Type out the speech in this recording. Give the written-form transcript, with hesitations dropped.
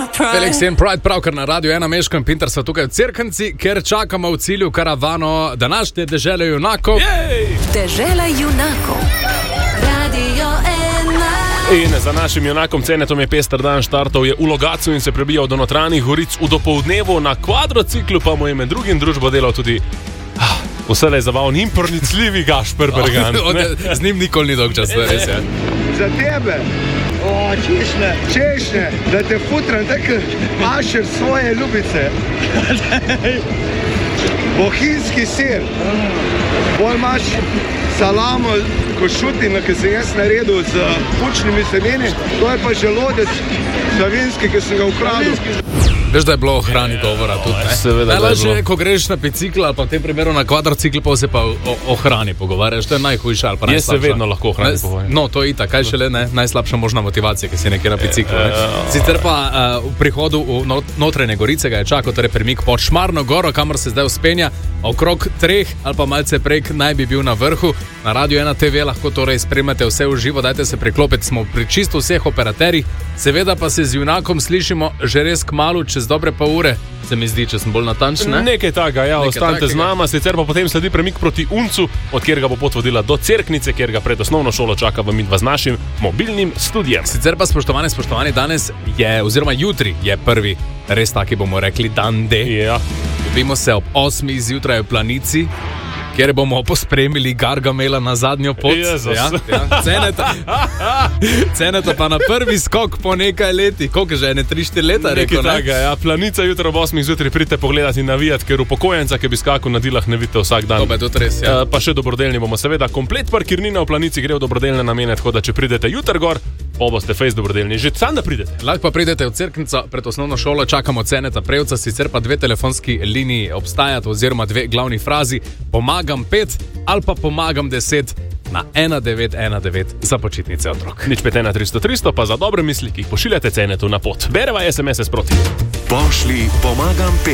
Felix in Pride pravkar na Radiu 1 Meško in Pinter so tukaj v Cerknici, ker čakamo v cilju karavano današnje dežele junakov. Dežela junakov. Radio 1. In za našim junakom Cenetom je pester dan štartov, je v Logatcu in se prebijal do notranjih goric v dopoldnevu, na kvadrociklu pa mu je med drugim družbo delal tudi vselej zabaven in pronicljivi Gašper Bergan. Z njim nikoli ni dolg čas, res je. Za tebe, češnje, da te futram tako mašer svoje ljubice. Bohinjski sir, bolj imaš salamo, košutino, ki sem jaz naredil z bučnimi semeni, to je pa želodec slovenski, ki sem ga ukradil. Veš, da je bilo o hrani govora tudi, ne? Seveda, najlažje je, ko greš na bicikl ali pa v tem primeru na kvadrocikl, pa se pa o hrani pogovarjaš, to je najhujša ali pa najslabša. Jaz se vedno lahko o hrani pogovarjam. No, to je itak, kaj šele ne, najslabša možna motivacija, ki si nekje na biciklu. Sicer pa v prihodu v notranje Gorice ga je čakal, torej premik pod Šmarno goro, kamor se zdaj vzpenja, okrog 3 ali pa malce prek naj bi bil na vrhu. Na Radio 1 TV lahko torej spremljate vse v živo, dajte se priklopiti, smo pri čisto vseh operaterjih, seveda pa se z junakom slišimo že res kmalu, čez dobre pol ure, se mi zdi, če sem bolj natančen, ne? Nekaj takega, ja, ostanite z nama, sicer pa potem sledi premik proti Uncu, od kjer ga bo pot vodila do Cerknice, kjer ga pred osnovno šolo čaka v midva z našim mobilnim studijem. Sicer pa, spoštovani, danes je, oziroma jutri je prvi, res taki bomo rekli, dan D. Ja. Dobimo se ob 8 zjutraj v Planici, kjer bomo pospremili Gargamela na zadnjo pot. Ja. Ceneta pa na prvi skok po nekaj letih. Koliko že, 3-4 leta, rekel, ne? Nekaj, ja. Planica jutro ob 8 zjutraj pridite pogledati in navijati, ker upokojenca, ki bi skakal na dilah, ne vidite vsak dan. To je tudi res, ja. Pa še dobrodelni bomo, seveda, komplet parkirnina v Planici gre v dobrodelne namene, tako da če pridete jutr gor, pa boste fejs dobrodelni. Že sam da pridete. Lahko pa pridete v Cerknico pred osnovno šolo, čakamo Ceneta Prevca, sicer pa 2 telefonski liniji obstajata, oziroma 2 glavni frazi, pomagam 5 ali pa pomagam 10 na 1919 za počitnice otrok. 051 300 300 pa za dobre misli, ki jih pošiljate Cenetu na pot. Bereva SMS sproti. Pošli pomagam 5.